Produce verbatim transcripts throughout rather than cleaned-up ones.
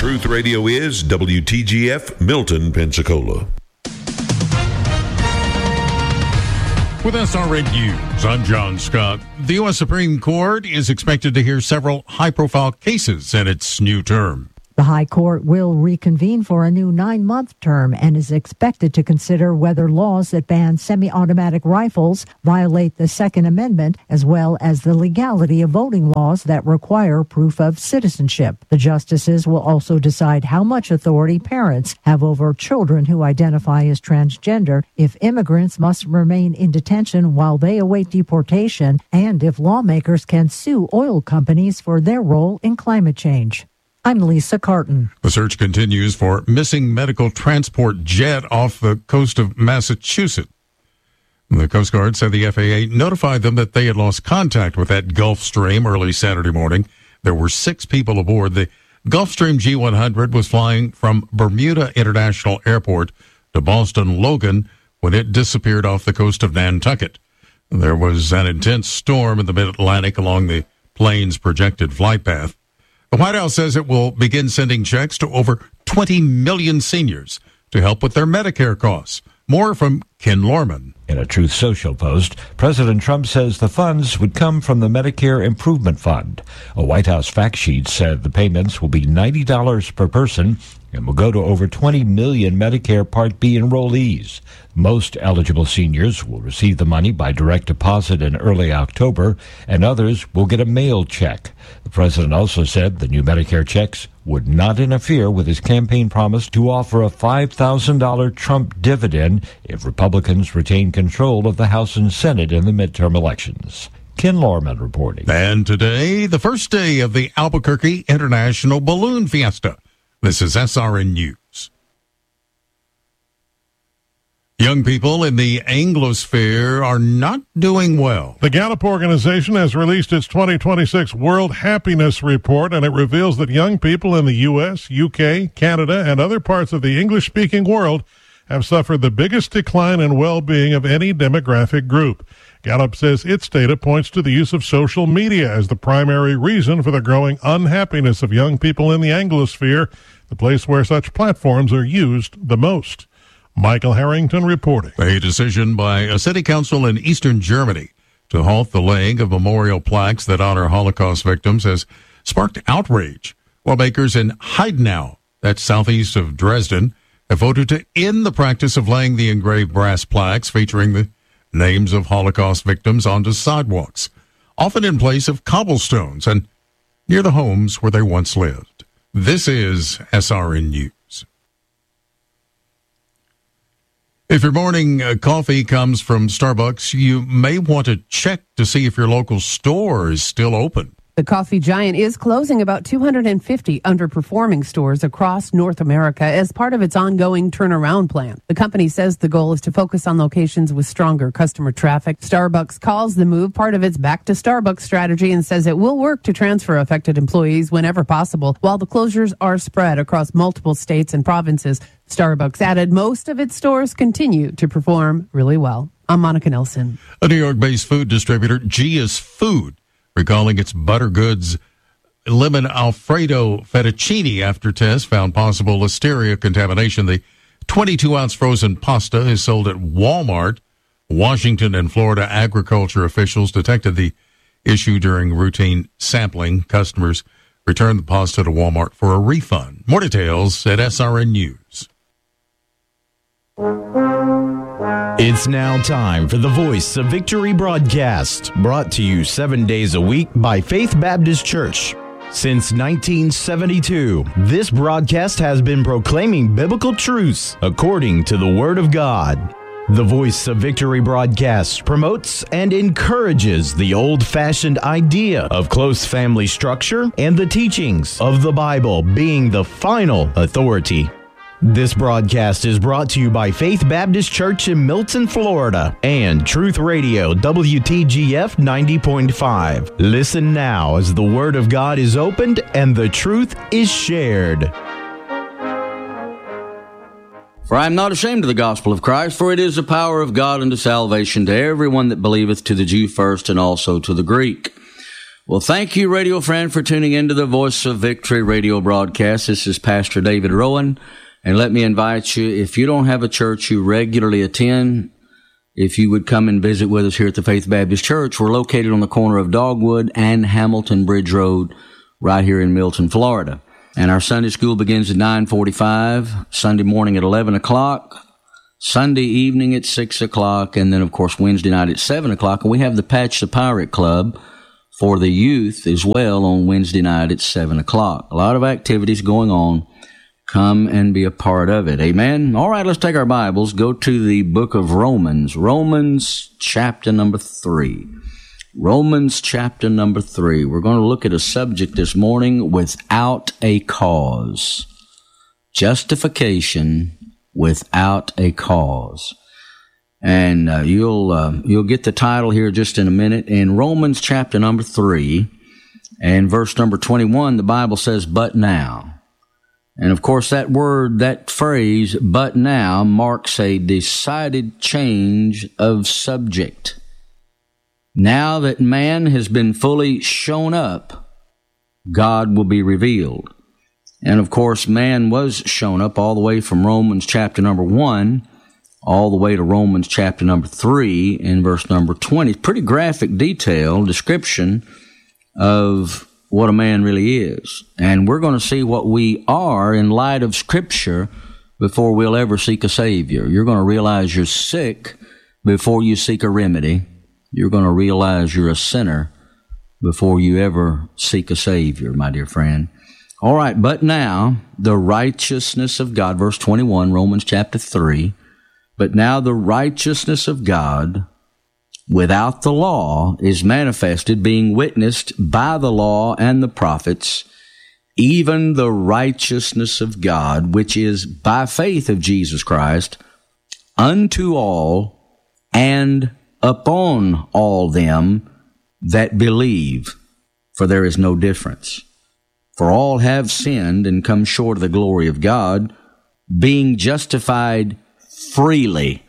Truth Radio is W T G F Milton, Pensacola. With S R N News, I'm John Scott. The U S Supreme Court is expected to hear several high-profile cases in its new term. The High Court will reconvene for a new nine-month term and is expected to consider whether laws that ban semi-automatic rifles violate the Second Amendment, as well as the legality of voting laws that require proof of citizenship. The justices will also decide how much authority parents have over children who identify as transgender, if immigrants must remain in detention while they await deportation, and if lawmakers can sue oil companies for their role in climate change. I'm Lisa Carton. The search continues for missing medical transport jet off the coast of Massachusetts. The Coast Guard said the F A A notified them that they had lost contact with that Gulfstream early Saturday morning. There were six people aboard. The Gulfstream G one hundred was flying from Bermuda International Airport to Boston Logan when it disappeared off the coast of Nantucket. There was an intense storm in the mid-Atlantic along the plane's projected flight path. The White House says it will begin sending checks to over twenty million seniors to help with their Medicare costs. More from Ken Lorman. In a Truth Social post, President Trump says the funds would come from the Medicare Improvement Fund. A White House fact sheet said the payments will be ninety dollars per person and will go to over twenty million Medicare Part B enrollees. Most eligible seniors will receive the money by direct deposit in early October, and others will get a mail check. The president also said the new Medicare checks would not interfere with his campaign promise to offer a five thousand dollars Trump dividend if Republicans retain control of the House and Senate in the midterm elections. Ken Lorman reporting. And today, the first day of the Albuquerque International Balloon Fiesta. This is S R N News. Young people in the Anglosphere are not doing well. The Gallup organization has released its twenty twenty-six World Happiness Report, and it reveals that young people in the U S, U K, Canada, and other parts of the English-speaking world have suffered the biggest decline in well-being of any demographic group. Gallup says its data points to the use of social media as the primary reason for the growing unhappiness of young people in the Anglosphere, the place where such platforms are used the most. Michael Harrington reporting. A decision by a city council in eastern Germany to halt the laying of memorial plaques that honor Holocaust victims has sparked outrage. Lawmakers in Heidenau, that's southeast of Dresden, have voted to end the practice of laying the engraved brass plaques featuring the names of Holocaust victims onto sidewalks, often in place of cobblestones and near the homes where they once lived. This is S R N News. If your morning uh, coffee comes from Starbucks, you may want to check to see if your local store is still open. The coffee giant is closing about two hundred fifty underperforming stores across North America as part of its ongoing turnaround plan. The company says the goal is to focus on locations with stronger customer traffic. Starbucks calls the move part of its Back to Starbucks strategy and says it will work to transfer affected employees whenever possible, while the closures are spread across multiple states and provinces. Starbucks added most of its stores continue to perform really well. I'm Monica Nelson. A New York-based food distributor, Gia's Food, recalling its butter goods lemon Alfredo fettuccine after tests found possible listeria contamination. The twenty-two ounce frozen pasta is sold at Walmart. Washington and Florida agriculture officials detected the issue during routine sampling. Customers returned the pasta to Walmart for a refund. More details at S R N News. It's now time for the Voice of Victory broadcast, brought to you seven days a week by Faith Baptist Church. Since nineteen seventy-two, this broadcast has been proclaiming biblical truths according to the Word of God. The Voice of Victory broadcast promotes and encourages the old-fashioned idea of close family structure and the teachings of the Bible being the final authority. This broadcast is brought to you by Faith Baptist Church in Milton, Florida, and Truth Radio W T G F ninety point five. Listen now as the Word of God is opened and the truth is shared. For I am not ashamed of the gospel of Christ, for it is the power of God unto salvation to everyone that believeth, to the Jew first and also to the Greek. Well, thank you, radio friend, for tuning into the Voice of Victory radio broadcast. This is Pastor David Rowan, and let me invite you, if you don't have a church you regularly attend, if you would come and visit with us here at the Faith Baptist Church. We're located on the corner of Dogwood and Hamilton Bridge Road right here in Milton, Florida. And our Sunday school begins at nine forty-five, Sunday morning at eleven o'clock, Sunday evening at six o'clock, and then, of course, Wednesday night at seven o'clock. And we have the Patch the Pirate Club for the youth as well on Wednesday night at seven o'clock. A lot of activities going on. Come and be a part of it. Amen. All right, let's take our Bibles. Go to the book of Romans. Romans chapter number three. Romans chapter number three. We're going to look at a subject this morning, without a cause. Justification without a cause. And uh, you'll uh, you'll get the title here just in a minute. In Romans chapter number three and verse number twenty-one, the Bible says, "But now." And of course, that word, that phrase, "but now," marks a decided change of subject. Now that man has been fully shown up, God will be revealed. And of course, man was shown up all the way from Romans chapter number one all the way to Romans chapter number three in verse number twenty. Pretty graphic detail, description of what a man really is. And we're going to see what we are in light of Scripture before we'll ever seek a Savior. You're going to realize you're sick before you seek a remedy. You're going to realize you're a sinner before you ever seek a Savior, my dear friend. All right, but now the righteousness of God, verse twenty-one, Romans chapter three, "But now the righteousness of God without the law is manifested, being witnessed by the law and the prophets, even the righteousness of God, which is by faith of Jesus Christ, unto all and upon all them that believe, for there is no difference. For all have sinned and come short of the glory of God, being justified freely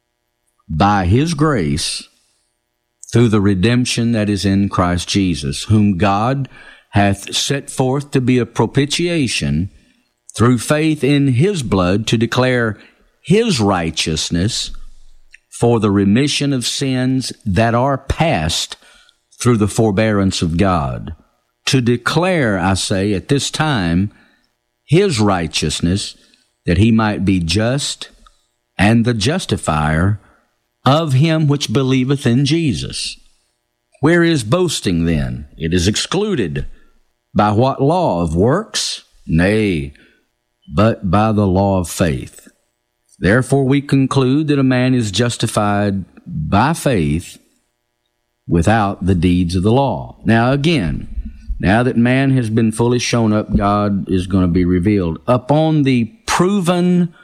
by His grace through the redemption that is in Christ Jesus, whom God hath set forth to be a propitiation through faith in His blood, to declare His righteousness for the remission of sins that are past through the forbearance of God. To declare, I say, at this time, His righteousness, that He might be just and the justifier of him which believeth in Jesus. Where is boasting then? It is excluded. By what law? Of works? Nay, but by the law of faith. Therefore we conclude that a man is justified by faith without the deeds of the law. Now again, now that man has been fully shown up, God is going to be revealed upon the proven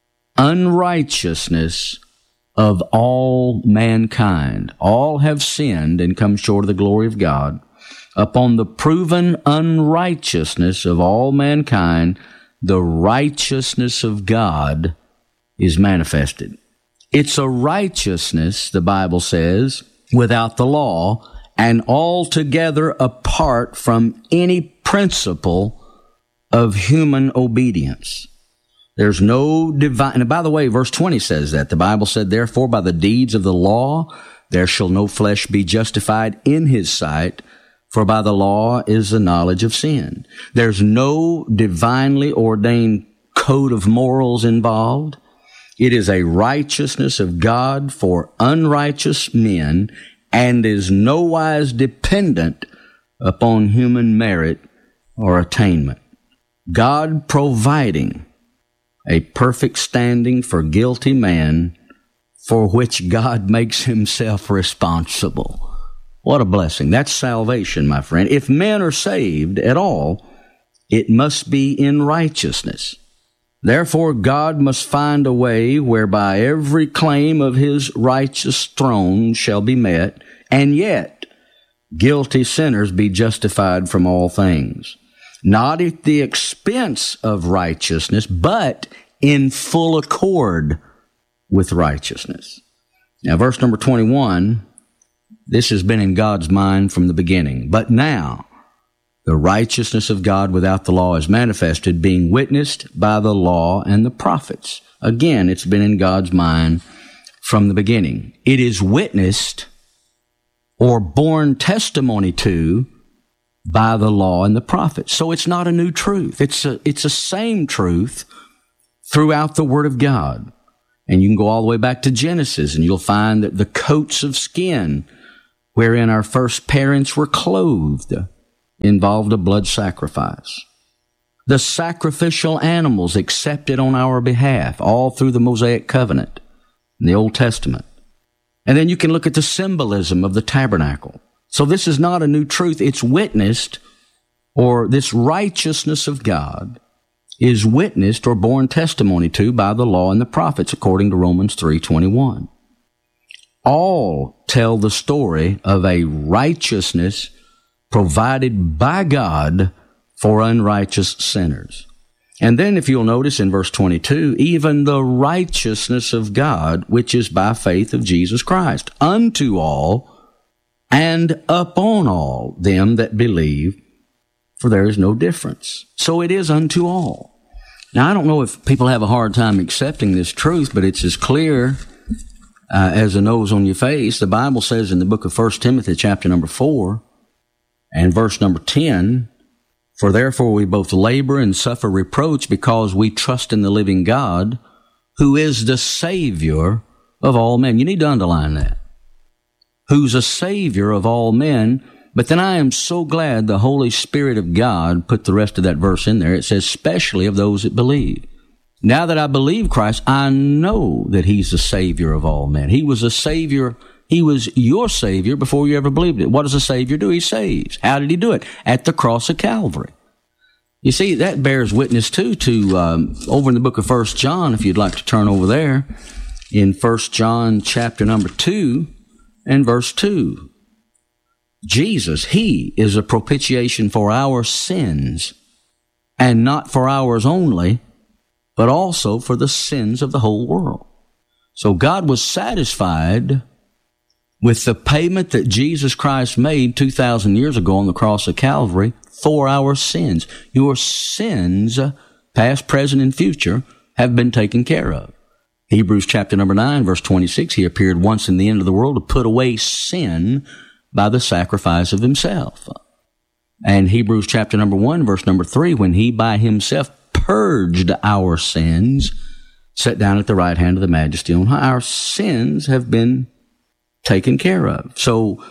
unrighteousness of all mankind. All have sinned and come short of the glory of God. Upon the proven unrighteousness of all mankind, the righteousness of God is manifested. It's a righteousness, the Bible says, without the law, and altogether apart from any principle of human obedience. There's no divine, and by the way, verse twenty says that. The Bible said, "Therefore by the deeds of the law there shall no flesh be justified in His sight, for by the law is the knowledge of sin." There's no divinely ordained code of morals involved. It is a righteousness of God for unrighteous men, and is nowise dependent upon human merit or attainment. God providing a perfect standing for guilty man, for which God makes Himself responsible. What a blessing. That's salvation, my friend. If men are saved at all, it must be in righteousness. Therefore, God must find a way whereby every claim of His righteous throne shall be met, and yet guilty sinners be justified from all things. Not at the expense of righteousness, but in full accord with righteousness. Now, verse number twenty-one, This has been in God's mind from the beginning. But now, the righteousness of God without the law is manifested, being witnessed by the law and the prophets. Again, it's been in God's mind from the beginning. It is witnessed or borne testimony to by the law and the prophets. So it's not a new truth. It's a, it's the same truth throughout the Word of God. And you can go all the way back to Genesis, and you'll find that the coats of skin wherein our first parents were clothed involved a blood sacrifice. The sacrificial animals accepted on our behalf, all through the Mosaic covenant in the Old Testament. And then you can look at the symbolism of the tabernacle. So this is not a new truth. It's witnessed, or this righteousness of God is witnessed or borne testimony to by the law and the prophets, according to Romans three twenty-one. All tell the story of a righteousness provided by God for unrighteous sinners. And then if you'll notice in verse twenty-two, even the righteousness of God, which is by faith of Jesus Christ, unto all and upon all them that believe, for there is no difference. So it is unto all. Now, I don't know if people have a hard time accepting this truth, but it's as clear uh, as the nose on your face. The Bible says in the book of First Timothy, chapter number four, and verse number ten, for therefore we both labor and suffer reproach because we trust in the living God, who is the Savior of all men. You need to underline that. Who's a Savior of all men. But then I am so glad the Holy Spirit of God put the rest of that verse in there. It says, especially of those that believe. Now that I believe Christ, I know that He's the Savior of all men. He was a Savior. He was your Savior before you ever believed it. What does a Savior do? He saves. How did He do it? At the cross of Calvary. You see, that bears witness too to, um, over in the book of First John, if you'd like to turn over there, in First John chapter number two and verse two. Jesus, He is a propitiation for our sins, and not for ours only, but also for the sins of the whole world. So God was satisfied with the payment that Jesus Christ made two thousand years ago on the cross of Calvary for our sins. Your sins, past, present, and future, have been taken care of. Hebrews chapter number nine, verse twenty-six, He appeared once in the end of the world to put away sin by the sacrifice of Himself. And Hebrews chapter number one, verse number three, when He by Himself purged our sins, sat down at the right hand of the Majesty on high. Our sins have been taken care of. So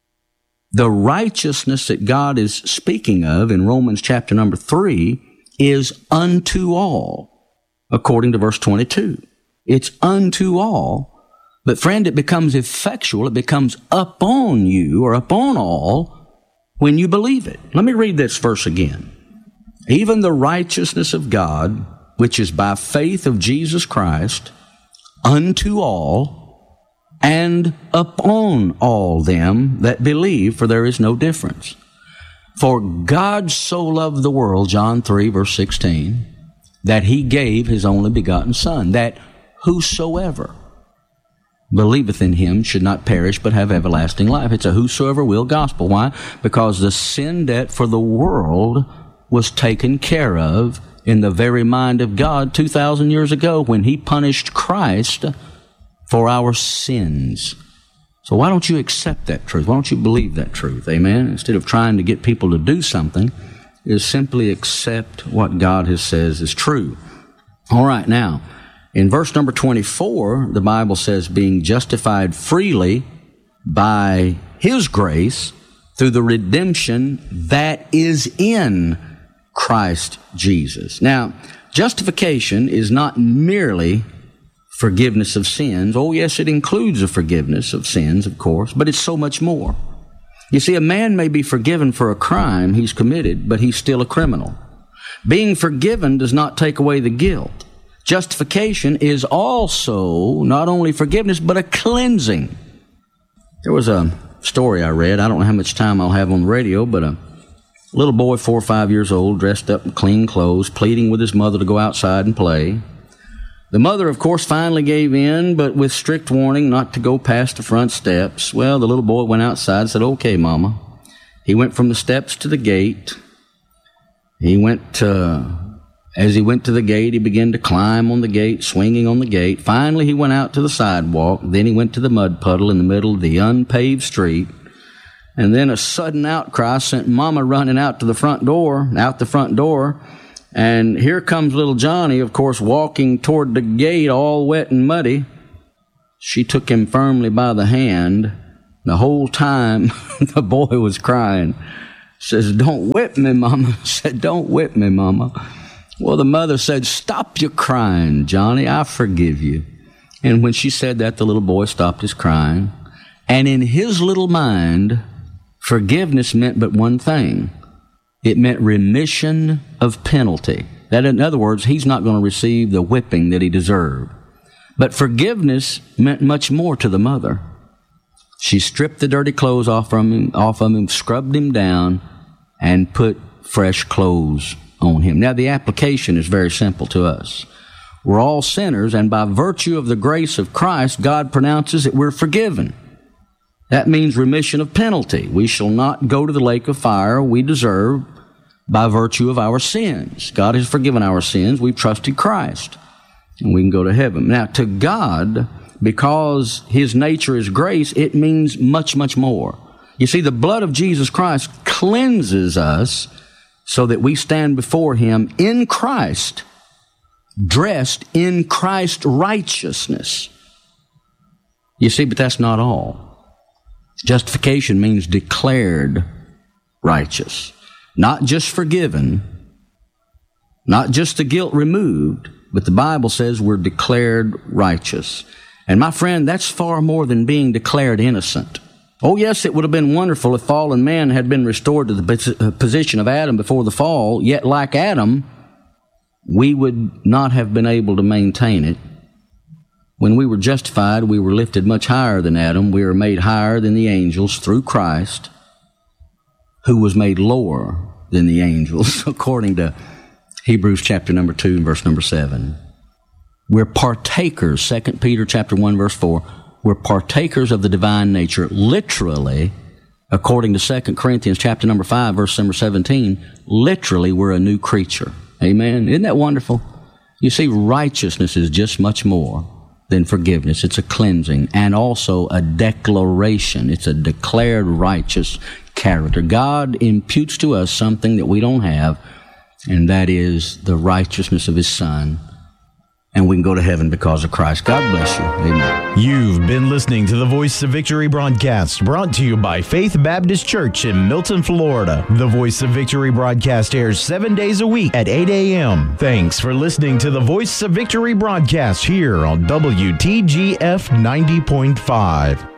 the righteousness that God is speaking of in Romans chapter number three is unto all, according to verse twenty-two. It's unto all. But friend, it becomes effectual, it becomes upon you or upon all when you believe it. Let me read this verse again. Even the righteousness of God, which is by faith of Jesus Christ, unto all and upon all them that believe, for there is no difference. For God so loved the world, John three, verse sixteen, that He gave His only begotten Son, that whosoever believeth in Him should not perish but have everlasting life. It's a whosoever will gospel. Why? Because the sin debt for the world was taken care of in the very mind of God two thousand years ago when He punished Christ for our sins. So why don't you accept that truth? Why don't you believe that truth? Amen? Instead of trying to get people to do something, is simply accept what God has says is true. All right, now, in verse number twenty-four, the Bible says, being justified freely by His grace through the redemption that is in Christ Jesus. Now, justification is not merely forgiveness of sins. Oh, yes, it includes a forgiveness of sins, of course, but it's so much more. You see, a man may be forgiven for a crime he's committed, but he's still a criminal. Being forgiven does not take away the guilt. Justification is also not only forgiveness, but a cleansing. There was a story I read. I don't know how much time I'll have on the radio, but a little boy, four or five years old, dressed up in clean clothes, pleading with his mother to go outside and play. The mother, of course, finally gave in, but with strict warning not to go past the front steps. Well, the little boy went outside and said, "Okay, Mama." He went from the steps to the gate. He went, uh, as he went to the gate, he began to climb on the gate, swinging on the gate. Finally, he went out to the sidewalk. Then he went to the mud puddle in the middle of the unpaved street. And then a sudden outcry sent Mama running out to the front door, out the front door. And here comes little Johnny, of course, walking toward the gate, all wet and muddy. She took him firmly by the hand. The whole time, the boy was crying. Says, "Don't whip me, Mama." Said, "Don't whip me, Mama." Well, the mother said, "Stop your crying, Johnny. I forgive you." And when she said that, the little boy stopped his crying. And in his little mind, forgiveness meant but one thing. It meant remission of penalty. That, in other words, he's not going to receive the whipping that he deserved. But forgiveness meant much more to the mother. She stripped the dirty clothes off from him, off of him, scrubbed him down, and put fresh clothes on him. Now, the application is very simple to us. We're all sinners, and by virtue of the grace of Christ, God pronounces that we're forgiven. That means remission of penalty. We shall not go to the lake of fire we deserve by virtue of our sins. God has forgiven our sins. We've trusted Christ, and we can go to heaven. Now, to God, because His nature is grace, it means much, much more. You see, the blood of Jesus Christ cleanses us so that we stand before Him in Christ, dressed in Christ's righteousness. You see, but that's not all. Justification means declared righteous. Not just forgiven, not just the guilt removed, but the Bible says we're declared righteous. And my friend, that's far more than being declared innocent. Oh yes, it would have been wonderful if fallen man had been restored to the position of Adam before the fall, yet like Adam, we would not have been able to maintain it. When we were justified, we were lifted much higher than Adam. We were made higher than the angels through Christ, who was made lower than the angels, according to Hebrews chapter number two and verse number seven. We're partakers, Second Peter chapter one, verse four. We're partakers of the divine nature. Literally, according to Second Corinthians chapter number five, verse number seventeen, literally we're a new creature. Amen. Isn't that wonderful? You see, righteousness is just much more than forgiveness. It's a cleansing and also a declaration. It's a declared righteous character. God imputes to us something that we don't have, and that is the righteousness of His Son. And we can go to heaven because of Christ. God bless you. Amen. You've been listening to the Voice of Victory broadcast, brought to you by Faith Baptist Church in Milton, Florida. The Voice of Victory broadcast airs seven days a week at eight a.m. Thanks for listening to the Voice of Victory broadcast here on W T G F ninety point five.